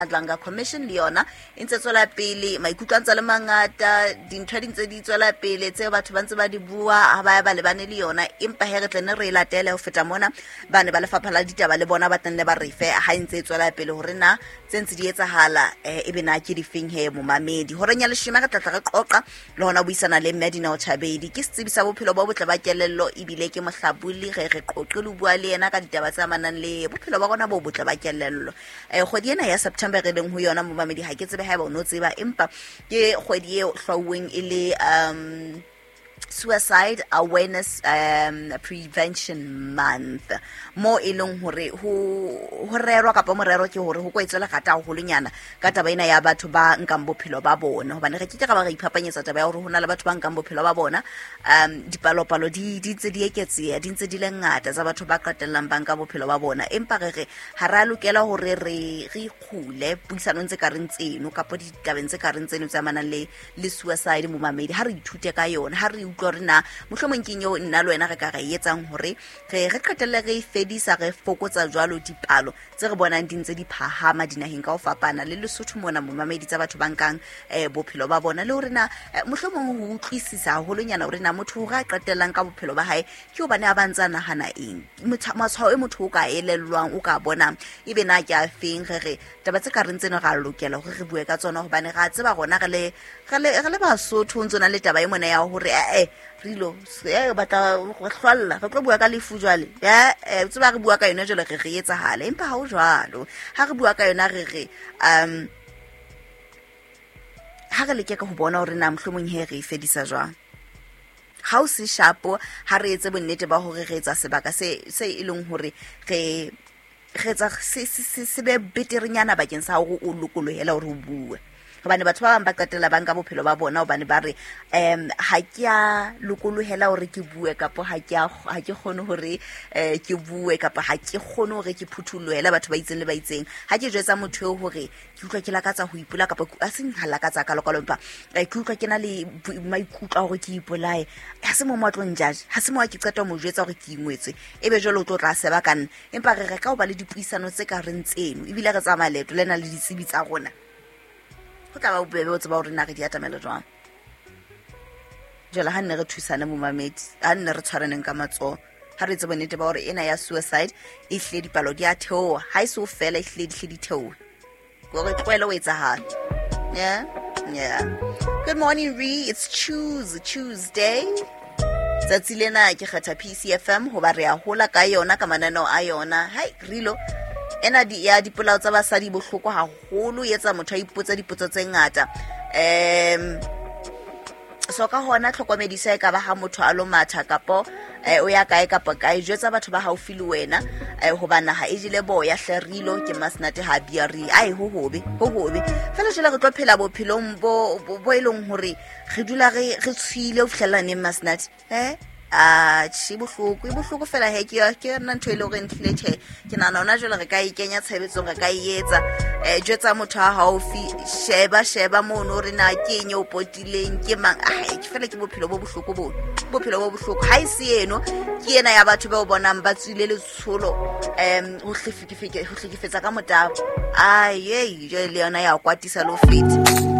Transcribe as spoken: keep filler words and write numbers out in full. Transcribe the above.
Atlanga Commission le yona e ntse tswela pele maikutlo a ntse le mangata dintho di ntse di tswela pele tse batho ba ntse ba di bua ha ba ba le bane le yona empa he re tlene re latele ho feta mona bane ba lefapha la ditaba le bona ba tenne ba refe ha ntse tswela pele hore na tse ntse di etsahala e be na ke di feng he mo mamedi hore nya le shima ka tlatla re qoqa le hona buisana le Medina Othabedi ke setsibisa bophelo bo botle ba kelello ibile ke mohlabuli re re qoqe le bua le yena ka ditaba tsa manang le bophelo ba bona bo botle ba kelello e kgwedi ena ya September re leng ho yona mo mamedi ha ke tsebe ha ba o no tseba empa ke kgwedi e hlaweng ile um Suicide Awareness um, Prevention Month mo eleng hore ho ho rerwa kapa morero ke hore ho ko etsela gata ho holunyana ka taba ina ya batho ba nkang bophelo ba bona hobane re ke ka ba ga iphapanyetsa taba ya hore hona le batho ba nkang bophelo ba bona um dipalopalo di di tse di eketseya di ntse di le ngata tsa batho ba qatellang ba nka bophelo ba bona empa re re ha ra lokela hore re re khule puisano ntse ka reng tseno kapa ditabeng tse ka reng tseno tsa mana le le suicide mo mamedi ha re ithute ka yona ha re utlwa re na mohlomong ke nyo nna le wena re ka ga etsang hore re re qetelle re fedisa re fokotsa jwalo dipalo tse re bonang di ntse di phahama dinaheng ka o fapana le Lesotho mona mo mamedi tsa batho bankang eh bophelo ba bona le hore na mohlomong ho utlwisisa holonyana hore na motho ga qetellang ka bophelo ba hae ke hobane a bantsana hana eng matshwao e motho o ka elellwang o ka bona ebe na ke a feng re re taba tse ka reng tseno ga lokela hore re bue ka tsona hobane ga tseba gona re le re le Basotho ntsona le taba e mona ya hore eh rilo se batla go hlwalla re tlo bua ka lefu jwale ya e tseba re bua ka yona jwale re re etsa hale empa ha o jwalo ha re bua ka yona re re um ha re leke ka ho bona hore na mohlomong he re fedisa jwang ha o se shapo ha re etse bonnete ba hore re etsa sebaka se se ileng hore re re tsa se se be beterinyana bakeng sa hore o lokolohela hore o bue hobane batho ba bang ba qetela ba nka bophelo ba bona hobane ba re em ha ke a lokolohela hore ke bue kapa ha ke ha ke kgone hore eh ke bue kapa ha ke kgone hore ke phuthulohela batho ba itseng le ba itseng ha ke jwetsa motho hore ke utlwa ke lakatsa ho ipula kapa a seng halakatsa ka lokalo empa ke utlwa ke na le maikutlo hore ke ipolae ha se mo motlo njaje ha se mo ke qeta mo jwetsa hore ke ingwetse ebe jolo o tlo tla seba kana empa re re ka o ba le dipuisano tse ka reng tseno ebile re tsamaya leto lena le ditsibi tsa rona go tla ba bobebe o tseba hore na re di atamela jwang jela ha nne re thusana mo mamedi ha nne re tshwaraneng ka matso ha re tseba nnete ba hore ena ya suicide e hle dipalo di a theoa ha iso fela e hle di hle di theoa go re tlwelo o etsahala yeah yeah good morning Ree, it's choose Tuesday tsatsi lena ke kgetha P C F M ho ba re a hola ka yona ka manano a yona hai rilo ena di ya dipolao tsa basadi bohloko haholo yetsa motho a ipotsa dipotso tse ngata em so ka hona tlhokomedisa e ka ba ha motho a lo matha kapo o ya kae kapa kae jwetsa batho ba haufi le wena ho bana ha ejile boya hlerilo ke masnate ha biari ai ho hobe ho hobe fela jela re tlo phela bophelong bo bo eleng hore re dula re re tshile o fhlella ne masnate eh a tshi bohloko e bohloko fela he ke ke nna ntho ile hore ntlile the ke nana ona jwale re ka ikenya tshebetsong re ka ietsa eh jwetsa motho a haufi sheba sheba mono re na kenye o potileng ke mang a ke fela ke bophelo bo bohloko bo bophelo bo bohloko ha ise eno ke ena ya batho ba o bonang ba tswile le tsholo em ho hlefike ho hlekefetsa ka motabo ai ye le yona ya kwatisa lo fiti